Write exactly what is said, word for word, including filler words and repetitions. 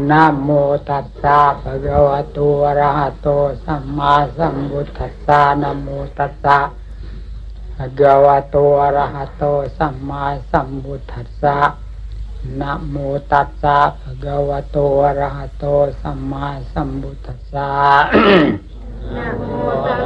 นะโมตัสสะภะคะวะโตอะระหะโตสัมมาสัมพุทธัสสะนะโมตัสสะภะคะวะโตอะระหะโตสัมมาสัมพุทธัสสะนะโมตัสสะภะคะวะโตอะระหะโตสัมมาสัมพุทธัสสะนะโมตั